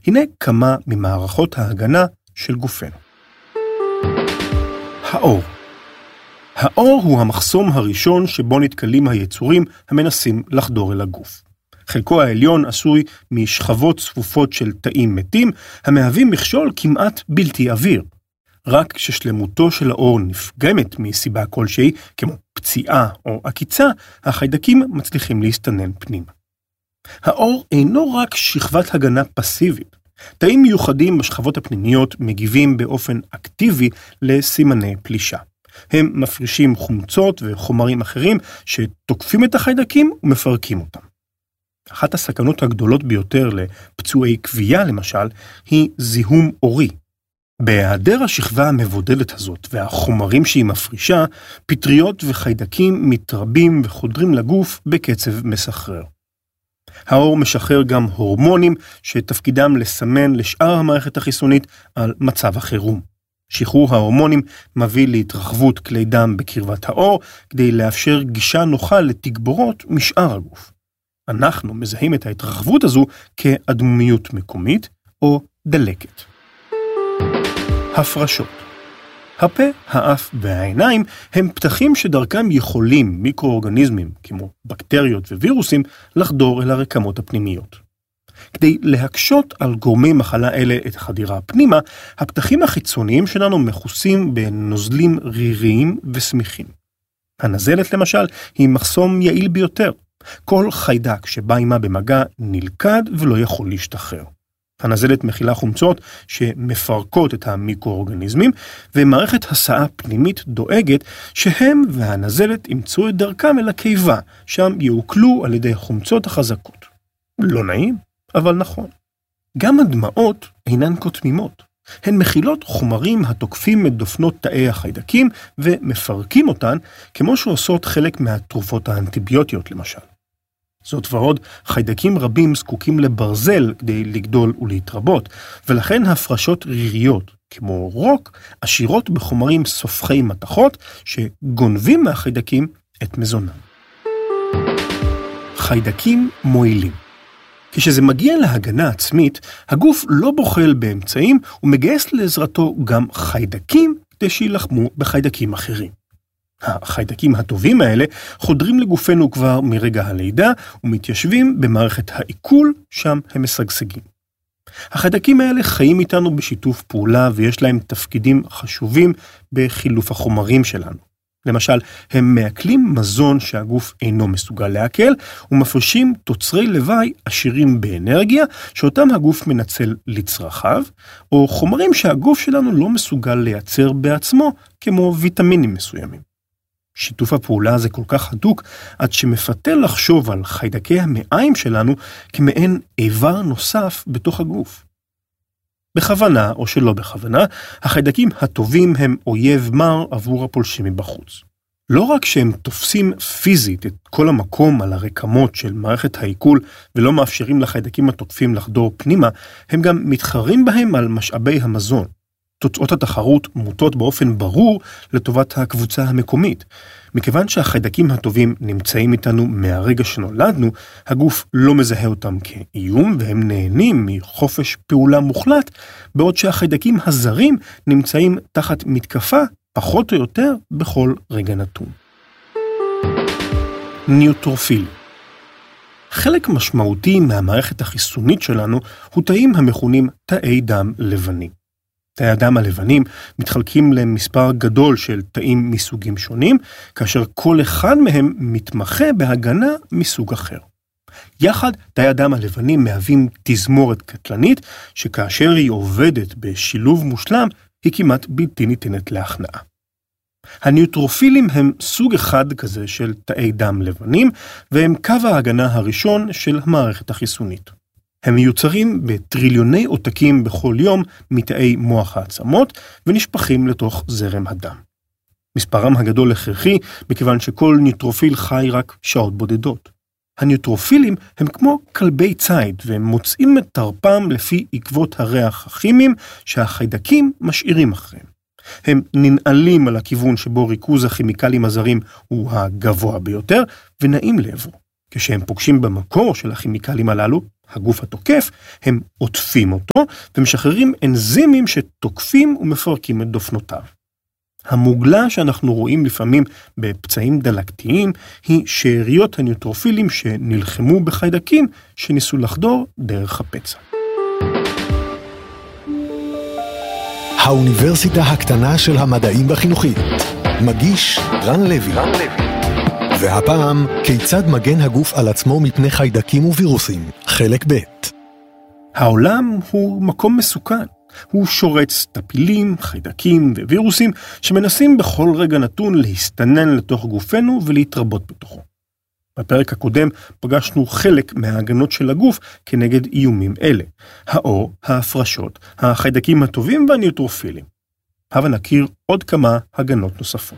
הנה כמה ממערכות ההגנה של גופנו. האור. האור הוא המחסום הראשון שבו נתקלים היצורים המנסים לחדור אל הגוף. חלקו העליון עשוי משכבות צפופות של תאים מתים, המהווים מכשול כמעט בלתי עביר. רק כששלמותו של האור נפגמת מסיבה כלשהי, כמו פציעה או עקיצה, החיידקים מצליחים להסתנן פנימה. האור אינו רק שכבת הגנה פסיבית. תאים מיוחדים בשכבות הפנימיות מגיבים באופן אקטיבי לסימני פלישה. הם מפרישים חומצות וחומרים אחרים שתוקפים את החיידקים ומפרקים אותם. אחת הסכנות הגדולות ביותר לפצועי כוויה למשל, היא זיהום אורי. בהיעדר השכבה המבודדת הזאת והחומרים שהיא מפרישה, פטריות וחיידקים מתרבים וחודרים לגוף בקצב מסחרר. האור משחרר גם הורמונים שתפקידם לסמן לשאר המערכת החיסונית על מצב החירום. שחרור ההורמונים מביא להתרחבות כלי דם בקרבת האור כדי לאפשר גישה נוחה לתגבורות משאר הגוף. אנחנו מזהים את ההתרחבות הזו כאדמומיות מקומית או דלקת. הפרשות. הפה, האף והעיניים הם פתחים שדרכם יכולים מיקרואורגניזמים כמו בקטריות ווירוסים לחדור אל הרקמות הפנימיות. כדי להקשות על גורמי מחלה אלה את החדירה הפנימה, הפתחים החיצוניים שלנו מכוסים בנוזלים ריריים וסמיכים. הנזלת למשל היא מחסום יעיל ביותר. כל חיידק שבא עימה במגע נלכד ולא יכול להשתחרר. הנזלת מכילה חומצות שמפרקות את המיקרואורגניזמים, ומערכת הסעה פנימית דואגת שהם והנזלת ימצאו את דרכם אל הקיבה, שם יעוקלו על ידי החומצות החזקות. לא נעים, אבל נכון. גם הדמעות אינן קוטמימות. הן מכילות חומרים התוקפים את דופנות תאי החיידקים ומפרקים אותן, כמו שעושות חלק מהתרופות האנטיביוטיות למשל. זאת ועוד, חיידקים רבים זקוקים לברזל כדי לגדול ולהתרבות, ולכן הפרשות ריריות, כמו רוק, עשירות בחומרים סופחי מתכות שגונבים מהחיידקים את מזונם. חיידקים מועילים. כשזה מגיע להגנה עצמית, הגוף לא בוחל באמצעים ומגייס לעזרתו גם חיידקים כדי שילחמו בחיידקים אחרים. החיידקים הטובים האלה חודרים לגופנו כבר מרגע הלידה ומתיישבים במערכת העיכול, שם הם משגשגים. החיידקים האלה חיים איתנו בשיתוף פעולה ויש להם תפקידים חשובים בחילוף החומרים שלנו. למשל, הם מעכלים מזון שהגוף אינו מסוגל לעכל ומפרישים תוצרי לוואי עשירים באנרגיה שאותם הגוף מנצל לצרכיו, או חומרים שהגוף שלנו לא מסוגל לייצר בעצמו כמו ויטמינים מסוימים. שיתוף הפעולה הזה כל כך הדוק עד שמפתה לחשוב על חיידקי המעיים שלנו כמעין איבר נוסף בתוך הגוף. בכוונה או שלא בכוונה, החיידקים הטובים הם אויב מר עבור הפולשים מבחוץ. לא רק שהם תופסים פיזית את כל המקום על הרקמות של מערכת העיכול ולא מאפשרים לחיידקים התוקפים לחדור פנימה, הם גם מתחרים בהם על משאבי המזון. תוצאות התחרות מוטות באופן ברור לטובת הקבוצה המקומית. מכיוון שהחיידקים הטובים נמצאים איתנו מהרגע שנולדנו, הגוף לא מזהה אותם כאיום והם נהנים מחופש פעולה מוחלט, בעוד שהחיידקים הזרים נמצאים תחת מתקפה פחות או יותר בכל רגע נתון. ניוטרופיל. חלק משמעותי מהמערכת החיסונית שלנו הוא תאים המכונים תאי דם לבנים. תאי הדם הלבנים מתחלקים למספר גדול של תאים מסוגים שונים, כאשר כל אחד מהם מתמחה בהגנה מסוג אחר. יחד, תאי הדם הלבנים מהווים תזמורת קטלנית, שכאשר היא עובדת בשילוב מושלם, היא כמעט בלתי ניתנת להכנעה. הניוטרופילים הם סוג אחד כזה של תאי דם לבנים, והם קו ההגנה הראשון של המערכת החיסונית. הם מיוצרים בטריליוני עותקים בכל יום מתאי מוח העצמות ונשפכים לתוך זרם הדם. מספרם הגדול הכרחי מכיוון שכל ניוטרופיל חי רק שעות בודדות. הניוטרופילים הם כמו כלבי ציד והם מוצאים את תרפם לפי עקבות הריח הכימיים שהחיידקים משאירים אחריהם. הם ננעלים על הכיוון שבו ריכוז הכימיקלים הזרים הוא הגבוה ביותר ונעים לעברו. כשהם פוגשים במקור של הכימיקלים הללו, הגוף התוקף, הם עוטפים אותו ומשחררים אנזימים שתוקפים ומפרקים את דופנותיו. המוגלה שאנחנו רואים לפעמים בפצעים דלקתיים היא שאריות הניוטרופילים שנלחמו בחיידקים שניסו לחדור דרך הפצע. האוניברסיטה הקטנה של המדעים והחינוכית. מגיש רן לוי. והפעם, כיצד מגן הגוף על עצמו מפני חיידקים ווירוסים, חלק ב'. העולם הוא מקום מסוכן. הוא שורץ טפילים, חיידקים ווירוסים שמנסים בכל רגע נתון להסתנן לתוך גופנו ולהתרבות בתוכו. בפרק הקודם פגשנו חלק מההגנות של הגוף כנגד איומים אלה. האור, ההפרשות, החיידקים הטובים והניוטרופילים. הבה נכיר עוד כמה הגנות נוספות.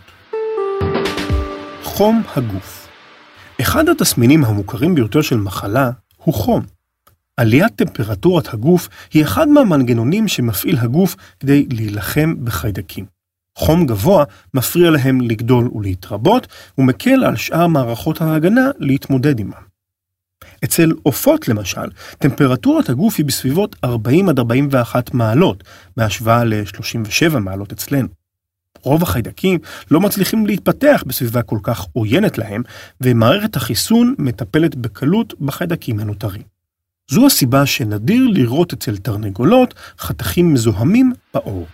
חום הגוף. אחד התסמינים המוכרים ביותר של מחלה הוא חום. עליית טמפרטורת הגוף היא אחד מהמנגנונים שמפעיל הגוף כדי להילחם בחיידקים. חום גבוה מפריע להם לגדול ולהתרבות, ומקל על שאר מערכות ההגנה להתמודד עימם. אצל עופות למשל, טמפרטורת הגוף היא בסביבות 40-41 מעלות, בהשוואה ל-37 מעלות אצלנו. רוב החיידקים לא מצליחים להתפתח בסביבה כל כך עוינת להם, ומערכת החיסון מטפלת בקלות בחיידקים הנותרים. זו הסיבה שנדיר לראות אצל תרנגולות חתכים מזוהמים בעור.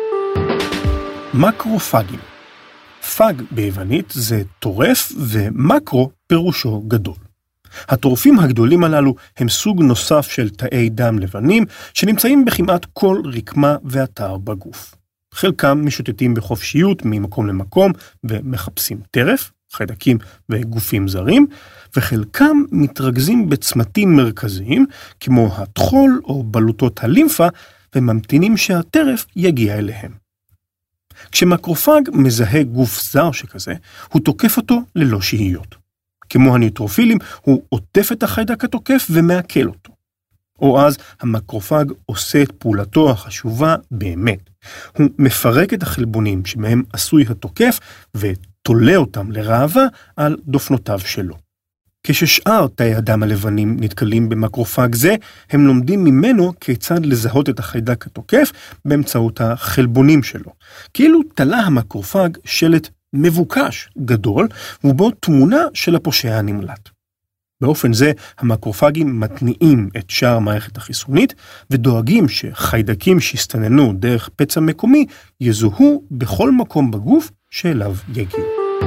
מקרופגים. פג ביוונית זה טורף ומקרו פירושו גדול. הטורפים הגדולים הללו הם סוג נוסף של תאי דם לבנים שנמצאים בכמעט כל רקמה ואתר בגוף. חלקם משוטטים בחופשיות ממקום למקום ומחפשים טרף, חיידקים וגופים זרים, וחלקם מתרכזים בצמתים מרכזיים כמו הטחול או בלוטות הלימפה וממתינים שהטרף יגיע אליהם. כשמקרופג מזהה גוף זר שכזה, הוא תוקף אותו ללא שהיות. כמו הניוטרופילים, הוא עוטף את החיידק התוקף ומעכל אותו. או אז המקרופג עושה את פעולתו החשובה באמת. הוא מפרק את החלבונים שמהם עשוי התוקף ותולה אותם לרעבה על דופנותיו שלו. כששאר תאי הדם הלבנים נתקלים במקרופג זה, הם לומדים ממנו כיצד לזהות את החיידק התוקף באמצעות החלבונים שלו. כאילו תלה המקרופג שלט מבוקש גדול, ובו תמונה של הפושע הנמלט. באופן זה, המקרופגים מתניעים את שאר המערכת החיסונית, ודואגים שחיידקים שהסתננו דרך פצע מקומי יזוהו בכל מקום בגוף שאליו יגיעו.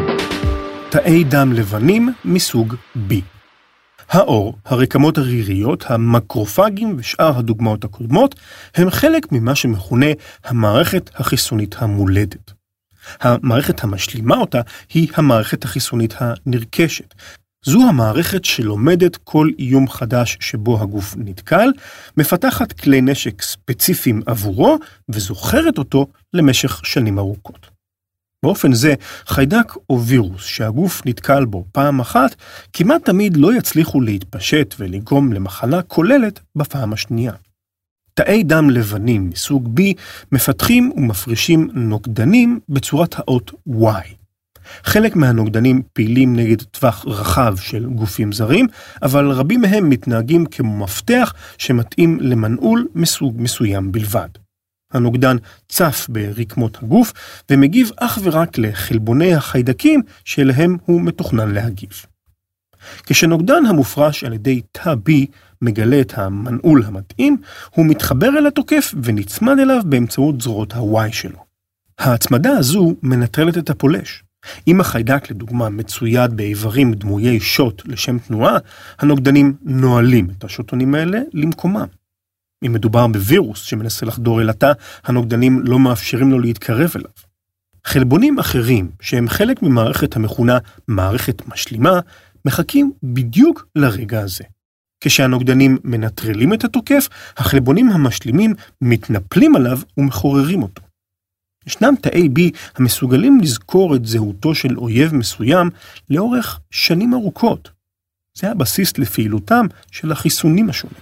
תאי דם לבנים מסוג B. האור, הרקמות הריריות, המקרופגים ושאר הדוגמאות הקודמות, הם חלק ממה שמכונה המערכת החיסונית המולדת. המערכת המשלימה אותה היא המערכת החיסונית הנרכשת. זו המערכת שלומדת כל איום חדש שבו הגוף נתקל, מפתחת כלי נשק ספציפיים עבורו וזוכרת אותו למשך שנים ארוכות. באופן זה, חיידק או וירוס שהגוף נתקל בו פעם אחת, כמעט תמיד לא יצליחו להתפשט ולגרום למחלה כוללת בפעם השנייה. תאי דם לבנים מסוג B מפתחים ומפרישים נוגדנים בצורת האות Y. חלק מהנוגדנים פעילים נגד טווח רחב של גופים זרים, אבל רבים מהם מתנהגים כמו מפתח שמתאים למנעול מסוג מסוים בלבד. הנוגדן צף ברקמות הגוף ומגיב אך ורק לחלבוני החיידקים שאליהם הוא מתוכנן להגיב. כשנוגדן המופרש על ידי תא B מגלה את המנעול המתאים, הוא מתחבר אל התוקף ונצמד אליו באמצעות זרועות ה-Y שלו. ההצמדה הזו מנטרלת את הפולש. אם החיידק לדוגמה מצויד באיברים דמויי שוט לשם תנועה, הנוגדנים נועלים את השוטונים האלה למקומם. אם מדובר בווירוס שמנסה לחדור אל התא, הנוגדנים לא מאפשרים לו להתקרב אליו. חלבונים אחרים, שהם חלק ממערכת המכונה מערכת משלימה, מחכים בדיוק לרגע הזה. כשהנוגדנים מנטרלים את התוקף, החלבונים המשלימים מתנפלים עליו ומחוררים אותו. ישנם תאי B המסוגלים לזכור את זהותו של אויב מסוים לאורך שנים ארוכות. זה הבסיס לפעילותם של החיסונים השונים.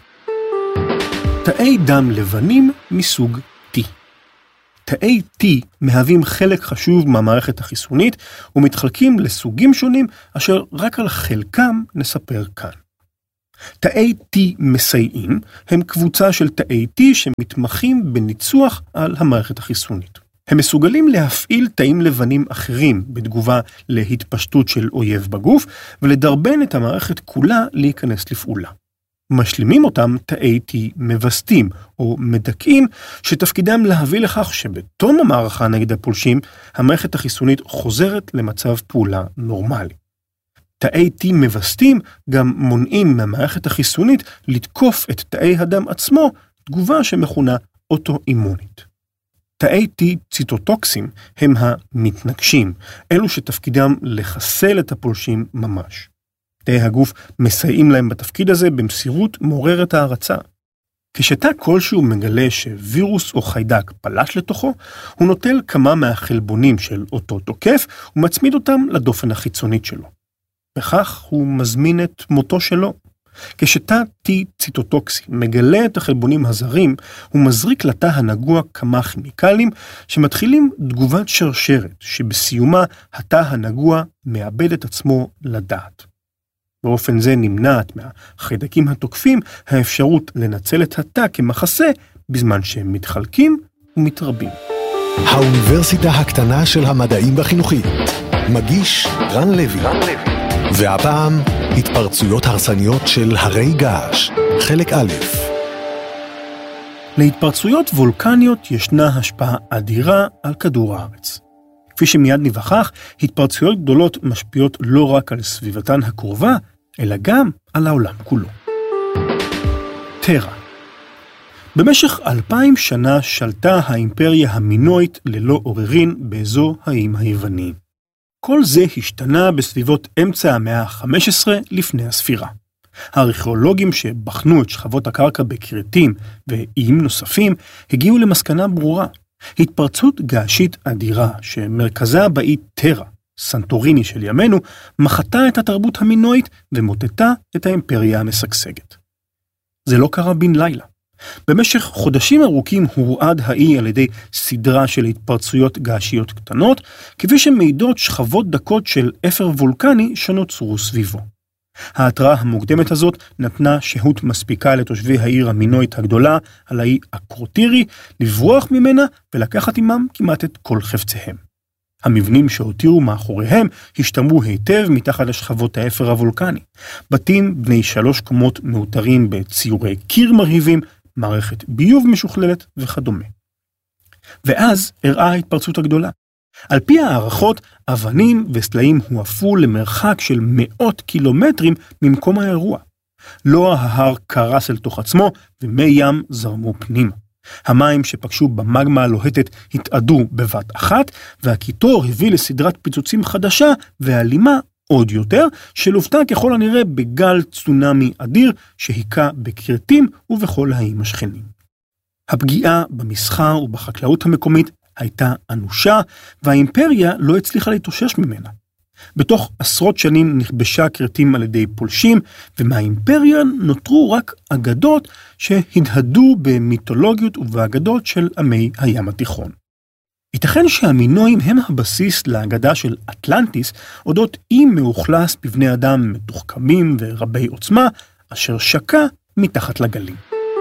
תאי דם לבנים מסוג T. תאי T מהווים חלק חשוב מהמערכת החיסונית ומתחלקים לסוגים שונים אשר רק על חלקם נספר כאן. תאי T מסייעים הם קבוצה של תאי T שמתמחים בניצוח על המערכת החיסונית. הם מסוגלים להפעיל תאים לבנים אחרים בתגובה להתפשטות של אויב בגוף ולדרבן את המערכת כולה להיכנס לפעולה. משלימים אותם תאי T מבסטים או מדכאים שתפקידם להביא לכך שבתום המערכה נגד הפולשים המערכת החיסונית חוזרת למצב פעולה נורמלי. תאי T מבסטים גם מונעים מהמערכת החיסונית לתקוף את תאי הדם עצמו, תגובה שמכונה אוטואימונית. תאי T ציטוטוקסים הם המתנגשים, אלו שתפקידם לחסל את הפולשים ממש. תאי הגוף מסייעים להם בתפקיד הזה במסירות מעוררת הערצה. כשתא כלשהו מגלה שווירוס או חיידק פלש לתוכו, הוא נוטל כמה מהחלבונים של אותו תוקף ומצמיד אותם לדופן החיצונית שלו. בכך הוא מזמין את מותו שלו. כשתא T ציטוטוקסי מגלה את החלבונים הזרים, הוא מזריק לתא הנגוע כמה כימיקלים שמתחילים תגובת שרשרת, שבסיומה התא הנגוע מאבד את עצמו לדעת. באופן זה נמנעת מהחיידקים התוקפים האפשרות לנצל את התא כמחסה בזמן שהם מתחלקים ומתרבים. האוניברסיטה הקטנה של המדעים בחינוכית. מגיש רן לוי. והפעם התפרצויות הרסניות של הרי געש. חלק א'. להתפרצויות וולקניות ישנה השפעה אדירה על כדור הארץ. כפי שמיד נבחך, התפרצויות גדולות משפיעות לא רק על סביבתן הקרובה, אלא גם על העולם כולו. טרה. במשך 2000 שנה שלטה האימפריה המינואית ללא עוררין באזור האיים היווניים. כל זה השתנה בסביבות אמצע המאה ה-15 לפני הספירה. הארכיאולוגים שבחנו את שכבות הקרקע בכרתים ואיים נוספים הגיעו למסקנה ברורה. התפרצות געשית אדירה שמרכזה באי טרה, סנטוריני של ימינו, מחתה את התרבות המינואית ומוטטה את האימפריה המשגשגת. זה לא קרה בן לילה. במשך חודשים ארוכים הורעד האי על ידי סדרה של התפרצויות געשיות קטנות, כפי שמעידות שכבות דקות של אפר וולקני שנוצרו סביבו. ההתראה המוקדמת הזאת נתנה שהות מספיקה לתושבי העיר המינואית הגדולה על האי אקרוטירי לברוח ממנה ולקחת עמם כמעט את כל חפציהם. המבנים שהותירו מאחוריהם השתמרו היטב מתחת לשכבות האפר הוולקני. בתים בני 3 קומות מאותרים בציורי קיר מרהיבים, מערכת ביוב משוכללת וכדומה. ואז הראה ההתפרצות הגדולה. על פי הערכות, אבנים וסלעים הועפו למרחק של מאות קילומטרים ממקום האירוע. לא ההר קרס אל תוך עצמו ומי ים זרמו פנימה. המים שפגשו במגמה הלוהטת התאדו בבת אחת, והקיטור הביא לסדרת פיצוצים חדשה ואלימה עוד יותר, שלוותה ככל הנראה בגל צונמי אדיר שהיכה בכרתים ובכל האיים השכנים. הפגיעה במסחר ובחקלאות המקומית הייתה אנושה, והאימפריה לא הצליחה להתאושש ממנה. בתוך עשרות שנים נכבשה כרתים על ידי פולשים, ומהאימפריה נותרו רק אגדות שהדהדו במיתולוגיות ובאגדות של עמי הים התיכון. ייתכן שהמינואים הם הבסיס לאגדה של אטלנטיס, אודות אי מאוכלס בבני אדם מתוחכמים ורבי עוצמה, אשר שקע מתחת לגלים.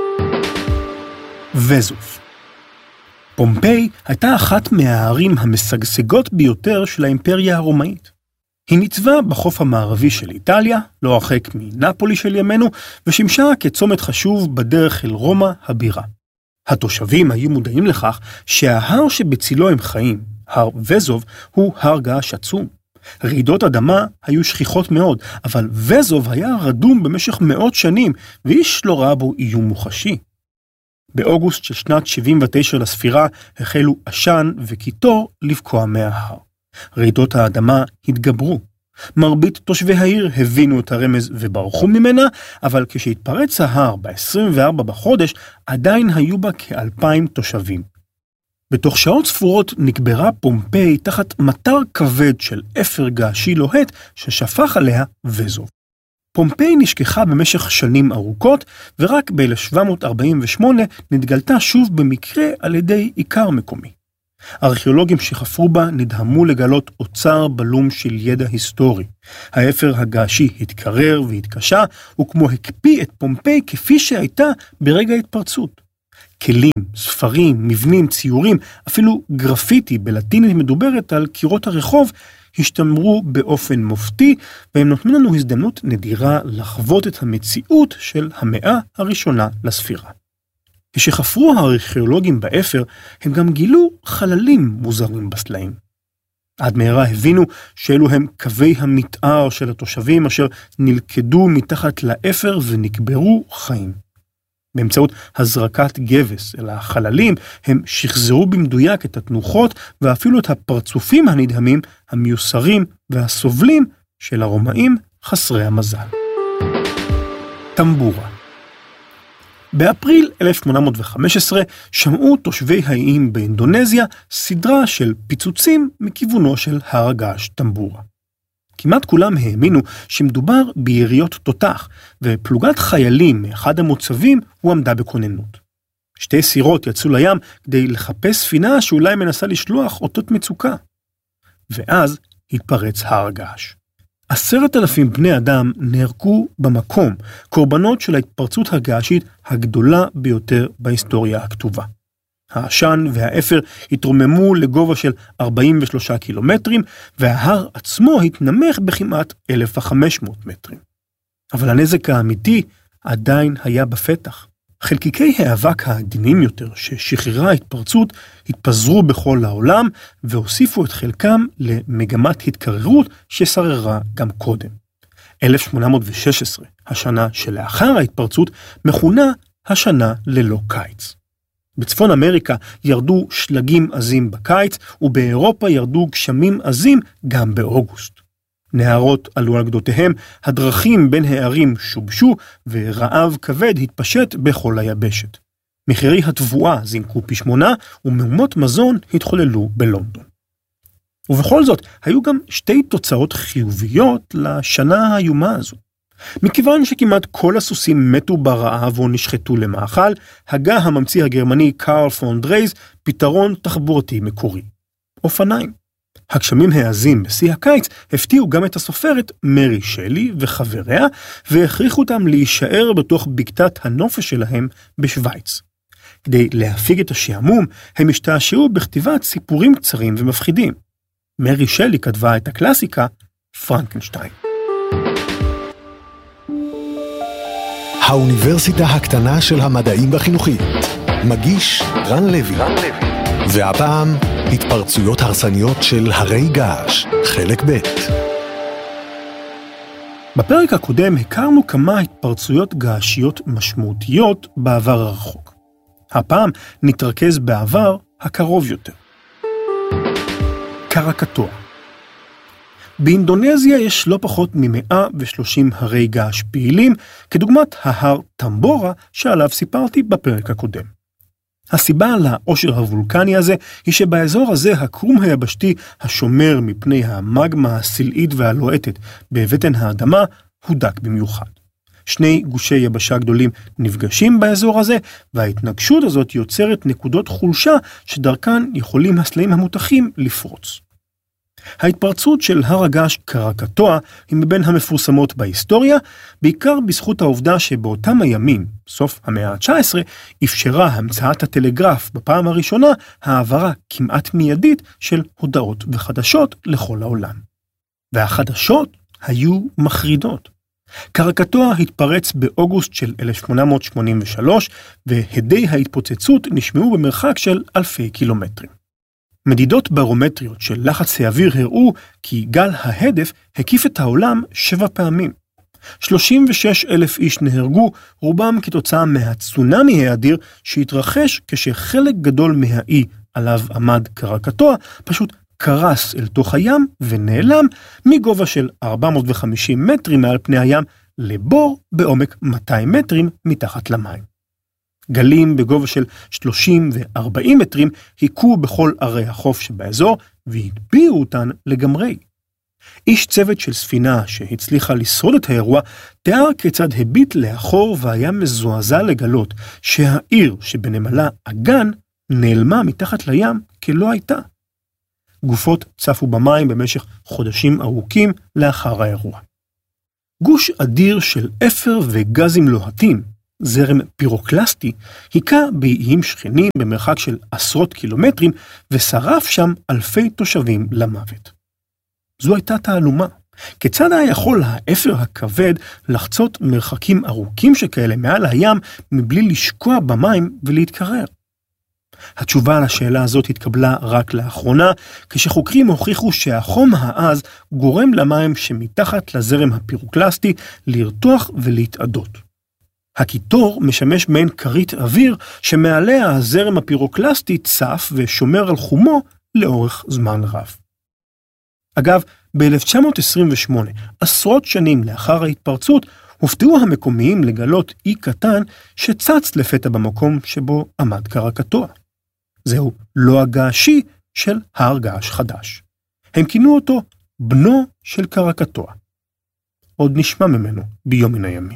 וזוב. פומפיי הייתה אחת מהערים המשגשגות ביותר של האימפריה הרומאית. היא ניצבה בחוף המערבי של איטליה, לא הרחק מנפולי של ימינו, ושימשה כצומת חשוב בדרך אל רומא הבירה. התושבים היו מודעים לכך שההר שבצילו הם חיים, הר וזוב, הוא הר געש עצום. רעידות אדמה היו שכיחות מאוד, אבל וזוב היה רדום במשך מאות שנים, ואיש לא ראה בו איום מוחשי. באוגוסט של שנת 79 לספירה החלו עשן וקיטור לבקוע מההר. רעידות האדמה התגברו. מרבית תושבי העיר הבינו את הרמז וברחו ממנה, אבל כשהתפרץ ההר ב-24 בחודש, עדיין היו בה כ2,000 תושבים. בתוך שעות ספורות נקברה פומפיי תחת מטר כבד של אפר געשי לוהט ששפך עליה וזוב. פומפיי נשכחה במשך שנים ארוכות, ורק ב-1748 נתגלתה שוב במקרה על ידי עיקר מקומי. ארכיאולוגים שחפרו בה נדהמו לגלות אוצר בלום של ידע היסטורי. האפר הגעשי התקרר והתקשה, וכמו הקפיא את פומפיי כפי שהייתה ברגע ההתפרצות. כלים, ספרים, מבנים, ציורים, אפילו גרפיטי בלטינית מדוברת על קירות הרחוב, השתמרו באופן מופתי, והם נותנים לנו הזדמנות נדירה לחוות את המציאות של המאה הראשונה לספירה. כשחפרו הארכיאולוגים באפר, הם גם גילו חללים מוזרים בסלעים. עד מהרה הבינו שאלו הם קווי המתאר של התושבים אשר נלכדו מתחת לאפר ונקברו חיים. באמצעות הזרקת גבס אל החללים, הם שחזרו במדויק את התנוחות ואפילו את הפרצופים הנדהמים, המיוסרים והסובלים של הרומאים חסרי המזל. טמבורה. באפריל 1815 שמעו תושבי האיים באינדונזיה סדרה של פיצוצים מכיוונו של הר הגעש טמבורה. כמעט כולם האמינו שמדובר ביריות תותח, ופלוגת חיילים מאחד המוצבים הועמדה בכוננות. 2 סירות יצאו לים כדי לחפש ספינה שאולי מנסה לשלוח אותות מצוקה. ואז התפרץ הר הגעש. 10,000 בני אדם נהרגו במקום, קורבנות של ההתפרצות הגעשית הגדולה ביותר בהיסטוריה הכתובה. העשן והאפר התרוממו לגובה של 43 קילומטרים, וההר עצמו התנמך בכמעט 1,500 מטרים. אבל הנזק האמיתי עדיין היה בפתח. חלקיקי האבק העדינים יותר ששחררה ההתפרצות התפזרו בכל העולם, והוסיפו את חלקם למגמת התקררות ששררה גם קודם. 1816, השנה שלאחר ההתפרצות, מכונה השנה ללא קיץ. בצפון אמריקה ירדו שלגים עזים בקיץ, ובאירופה ירדו גשמים עזים גם באוגוסט. נהרות עלו על גדותיהם, הדרכים בין הערים שובשו, ורעב כבד התפשט בכל היבשת. מחירי התבואה זינקו פי 8, ומהומות מזון התחוללו בלונדון. ובכל זאת, היו גם 2 תוצאות חיוביות לשנה האיומה הזו. מכיוון שכמעט כל הסוסים מתו ברעב או נשחטו למאכל, הגה הממציא הגרמני קארל פון דרייז פתרון תחבורתי מקורי. אופניים. הגשמים העזים בשיא הקיץ הפתיעו גם את הסופרת מרי שלי וחבריה, והכריחו אותם להישאר בתוך בקתת הנופש שלהם בשוויץ. כדי להפיג את השעמום, הם השתעשעו בכתיבת סיפורים קצרים ומפחידים. מרי שלי כתבה את הקלאסיקה פרנקנשטיין. האוניברסיטה הקטנה של המדעים והחינוכית. מגיש רן לוי. והפעם התפרצויות הרסניות של הרי געש, חלק ב'. בפרק הקודם הכרנו כמה התפרצויות געשיות משמעותיות בעבר הרחוק. הפעם נתרכז בעבר הקרוב יותר. קרקטוע. באינדונזיה יש לא פחות מ-130 הרי געש פעילים, כדוגמת ההר טמבורה שעליו סיפרתי בפרק הקודם. הסיבה לעושר הוולקני הזה היא שבאזור הזה הקרום היבשתי השומר מפני המגמה הסלעית והלוהטת בבטן האדמה הודק במיוחד. 2 גושי יבשה גדולים נפגשים באזור הזה, וההתנגשות הזאת יוצרת נקודות חולשה שדרכן יכולים הסלעים המותחים לפרוץ. ההתפרצות של הר הגעש קרקטוע היא מבין המפורסמות בהיסטוריה, בעיקר בזכות העובדה שבאותם הימים, סוף המאה ה-19, אפשרה המצאת הטלגרף בפעם הראשונה העברה כמעט מיידית של הודעות וחדשות לכל העולם. והחדשות היו מחרידות. קרקטוע התפרץ באוגוסט של 1883, והדי ההתפוצצות נשמעו במרחק של אלפי קילומטרים. מדידות ברומטריות של לחץ האוויר הראו כי גל ההדף הקיף את העולם 7 פעמים. 36,000 איש נהרגו, רובם כתוצאה מהצונמי האדיר שהתרחש כשחלק גדול מהאי עליו עמד קרקטוע פשוט קרס אל תוך הים ונעלם מגובה של 450 מטרים מעל פני הים לבור בעומק 200 מטרים מתחת למים. גלים בגובה של 30 ו-40 מטרים היכו בכל ערי החוף שבאזור והטביעו אותן לגמרי. איש צוות של ספינה שהצליחה לשרוד את האירוע תיאר כיצד הביט לאחור והיה מזועזע לגלות שהעיר שבנמלה אגן נעלמה מתחת לים כלא הייתה. גופות צפו במים במשך חודשים ארוכים לאחר האירוע. גוש אדיר של אפר וגזים לוהטים, זרם פירוקלסטי, היכה באיים שכנים במרחק של עשרות קילומטרים ושרף שם אלפי תושבים למוות. זו הייתה תעלומה. כיצד היה יכול האפר הכבד לחצות מרחקים ארוכים שכאלה מעל הים מבלי לשקוע במים ולהתקרר? התשובה על השאלה הזאת התקבלה רק לאחרונה, כשחוקרים הוכיחו שהחום העז גורם למים שמתחת לזרם הפירוקלסטי לרתוח ולהתאדות. הקיטור משמש מעין כרית אוויר שמעליה הזרם הפירוקלסטי צף ושומר על חומו לאורך זמן רב. אגב, ב-1928, עשרות שנים לאחר ההתפרצות, הופתעו המקומיים לגלות אי קטן שצץ לפתע במקום שבו עמד קרקטוע. זהו לא הגעשי של הר געש חדש. הם כינו אותו בנו של קרקטוע. עוד נשמע ממנו ביום מן הימים.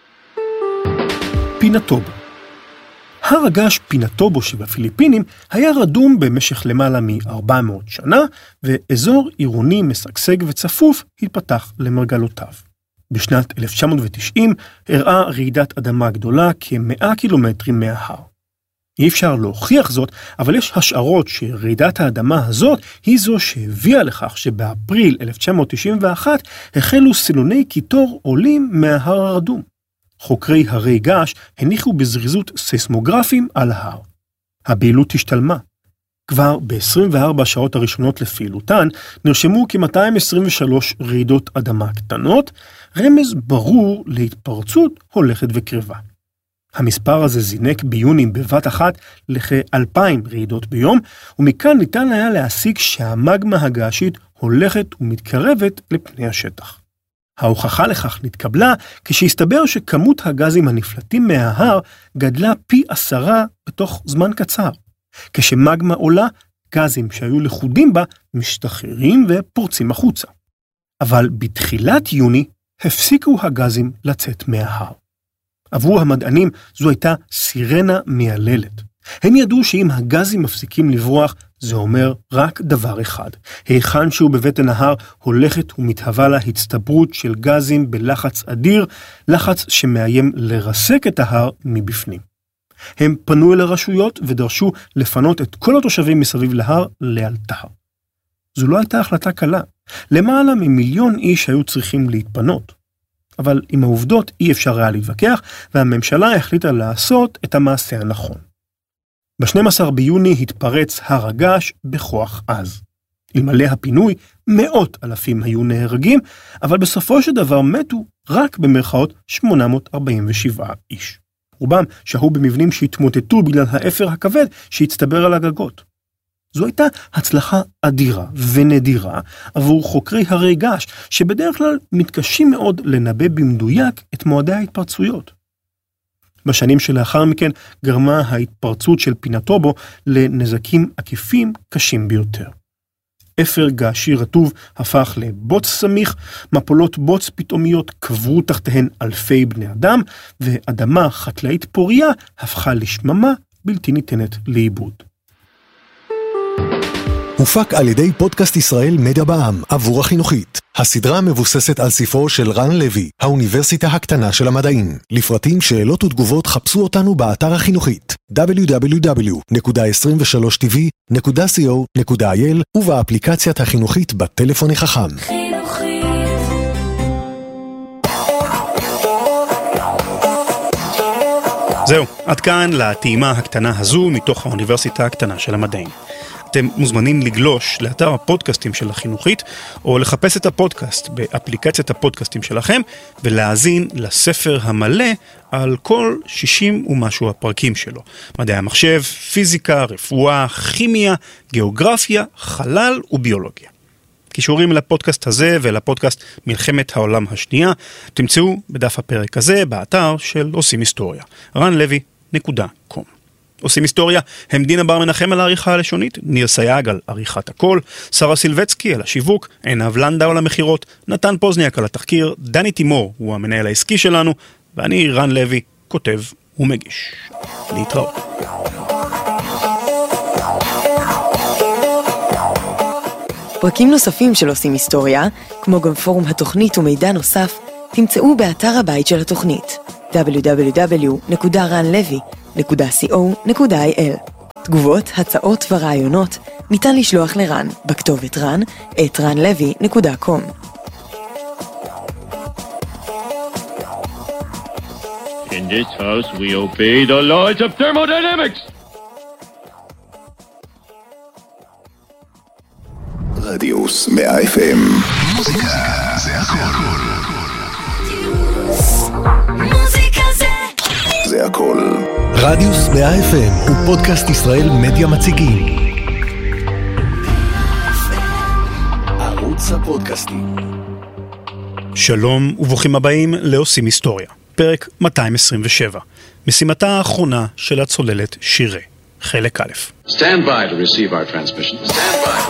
פינטובו. הר הגעש פינטובו שבפיליפינים היה רדום במשך למעלה מ-400 שנה, ואזור עירוני משגשג וצפוף התפתח למרגלותיו. בשנת 1990 הראה רעידת אדמה גדולה כ-100 קילומטרים מההר. אי אפשר להוכיח זאת, אבל יש השערות שרעידת האדמה הזאת היא זו שהביאה לכך שבאפריל 1991 החלו סילוני קיטור עולים מההר הרדום. חוקרי הרי געש הניחו בזריזות סייסמוגרפים על ההר. הפעילות השתלמה. כבר ב-24 השעות הראשונות לפעילותן נרשמו כ-223 רעידות אדמה קטנות, רמז ברור להתפרצות הולכת וקרבה. המספר הזה זינק ביוני בבת אחת לכ-2,000 רעידות ביום, ומכאן ניתן היה להסיק שהמגמה הגעשית הולכת ומתקרבת לפני השטח. ההוכחה לכך נתקבלה כשהסתבר שכמות הגזים הנפלטים מההר גדלה פי 10 בתוך זמן קצר. כשמגמה עולה, גזים שהיו לחודים בה משתחררים ופורצים החוצה. אבל בתחילת יוני הפסיקו הגזים לצאת מההר. עבור המדענים זו הייתה סירנה מייללת. הם ידעו שאם הגזים מפסיקים לברוח, זה אומר רק דבר אחד. היכן שהוא בבטן ההר הולכת ומתהווה לה הצטברות של גזים בלחץ אדיר, לחץ שמאיים לרסק את ההר מבפנים. הם פנו אל הרשויות ודרשו לפנות את כל התושבים מסביב להר לאלתר. זו לא הייתה החלטה קלה. למעלה מ1,000,000 איש היו צריכים להתפנות. אבל עם העובדות אי אפשר היה להתווכח, והממשלה החליטה לעשות את המעשה הנכון. ב-12 ביוני התפרץ הר הגעש בכוח עז. אלמלא הפינוי, 100,000 היו נהרגים, אבל בסופו של דבר מתו רק במרכאות 847 איש. רובם שהו במבנים שהתמוטטו בגלל האפר הכבד שהצטבר על הגגות. זו הייתה הצלחה אדירה ונדירה עבור חוקרי הרי געש, שבדרך כלל מתקשים מאוד לנבא במדויק את מועדי ההתפרצויות. בשנים שלאחר מכן גרמה ההתפרצות של פינטובו לנזקים עקיפים קשים ביותר. אפר געשי רטוב הפך לבוץ סמיך, מפולות בוץ פתאומיות קברו תחתיהן אלפי בני אדם, ואדמה חקלאית פוריה הפכה לשממה בלתי ניתנת לעיבוד. הופק על ידי פודקאסט ישראל מדיה בע"מ עבור החינוכית. הסדרה מבוססת על ספרו של רן לוי, האוניברסיטה הקטנה של המדעים. לפרטים, שאלות ותגובות חפשו אותנו באתר החינוכית www.23tv.co.il ובאפליקציית החינוכית בטלפון החכם. זהו, עד כאן לטעימה הקטנה הזו מתוך האוניברסיטה הקטנה של המדעים. אתם מוזמנים לגלוש לאתר הפודקאסטים של החינוכית, או לחפש את הפודקאסט באפליקציית הפודקאסטים שלכם, ולהאזין לספר המלא על כל 60 ומשהו הפרקים שלו. מדעי המחשב, פיזיקה, רפואה, כימיה, גיאוגרפיה, חלל וביולוגיה. קישורים לפודקאסט הזה ולפודקאסט מלחמת העולם השנייה תמצאו בדף הפרק הזה באתר של עושים היסטוריה. ranlevi.com. עושים היסטוריה הם דינה בר מנחם על העריכה הלשונית, ניר סייג על עריכת הקול, שרה סילבצקי על השיווק, עינב לנדאו על המחירות, נתן פוזניאק על התחקיר, דני תימור הוא המנהל העסקי שלנו, ואני רן לוי כותב ומגיש. להתראות. פרקים נוספים של עושים היסטוריה, כמו גם פורום התוכנית ומידע נוסף, תמצאו באתר הבית של התוכנית www.ranlevy.co.il. תגובות, הצעות ורעיונות ניתן לשלוח לרן בכתובת ran@ranlevy.com. In this house we obey the laws of thermodynamics. רדיוס 100 FM. מוזיקה זה הכל. מוזיקה זה הכל. רדיוס 100 FM הוא פודקאסט ישראל מדיה מציגים. ערוץ הפודקאסטים. שלום וברוכים הבאים לעושים היסטוריה. פרק 227. משימתה האחרונה של הצוללת שירה. חלק א'. Stand by to receive our transmission. Stand by.